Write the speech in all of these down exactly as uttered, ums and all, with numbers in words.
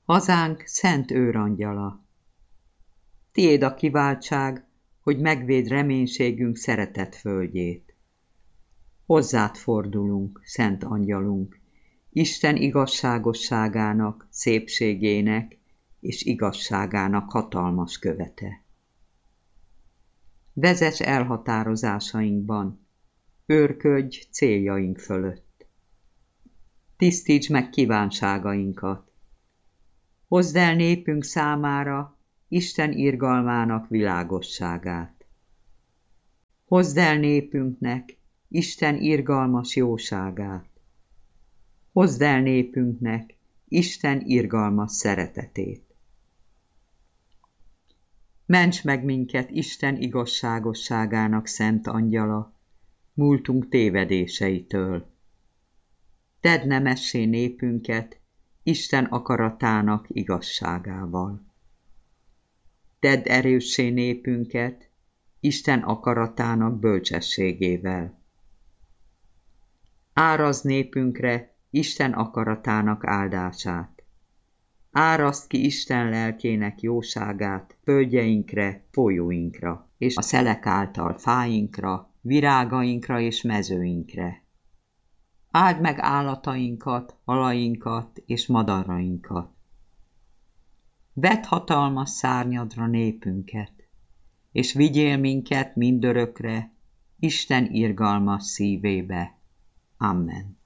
hazánk szent őrangyala. Tiéd a kiváltság, hogy megvéd reménységünk szeretett földjét. Hozzád fordulunk, szent angyalunk, Isten igazságosságának, szépségének és igazságának hatalmas követe. Vezess elhatározásainkban, őrködj céljaink fölött. Tisztíts meg kívánságainkat. Hozd el népünk számára Isten irgalmának világosságát. Hozd el népünknek Isten irgalmas jóságát. Hozd el népünknek Isten irgalmas szeretetét. Ments meg minket Isten igazságosságának szent angyala, múltunk tévedéseitől. Tedd nemessé népünket Isten akaratának igazságával. Tedd erőssé népünket Isten akaratának bölcsességével. Árazd népünkre Isten akaratának áldását. Áraszd ki Isten lelkének jóságát földjeinkre, folyóinkra, és a szelek által fáinkra, virágainkra és mezőinkre. Áld meg állatainkat, halainkat és madarainkat. Vedd hatalmas szárnyadra népünket, és vigyél minket mindörökre Isten irgalmas szívébe. Amen.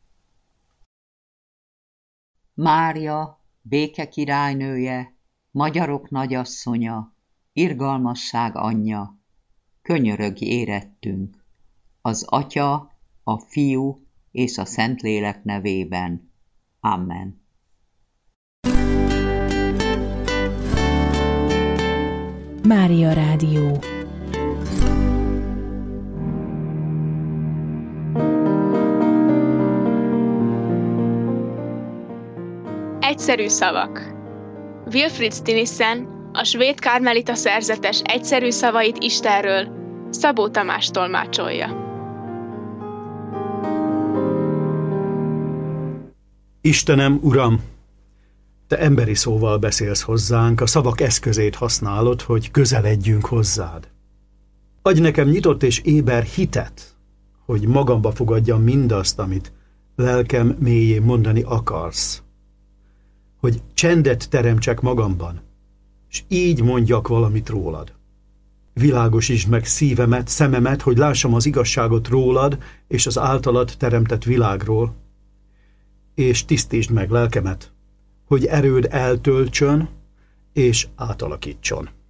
Mária, béke királynője, magyarok nagyasszonya, irgalmasság anyja, könyörögj érettünk, az Atya, a Fiú és a Szentlélek nevében. Amen. Mária Rádió. Egyszerű szavak. Wilfrid Stinissen, a svéd karmelita szerzetes egyszerű szavait Istenről Szabó Tamás tolmácsolja. Istenem, Uram! Te emberi szóval beszélsz hozzánk, a szavak eszközét használod, hogy közeledjünk hozzád. Adj nekem nyitott és éber hitet, hogy magamba fogadjam mindazt, amit lelkem mélyén mondani akarsz. Hogy csendet teremtsek magamban, és így mondjak valamit rólad. Világosítsd meg szívemet, szememet, hogy lássam az igazságot rólad és az általad teremtett világról, és tisztítsd meg lelkemet, hogy erőd eltöltsön és átalakítson.